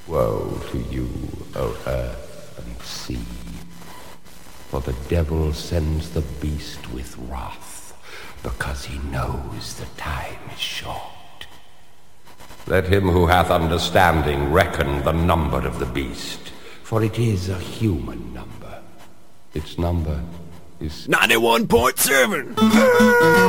Woe to you, O earth and sea, for the devil sends the beast with wrath, because he knows the time is short. Let him who hath understanding reckon the number of the beast, for it is a human number. Its number is 91.7.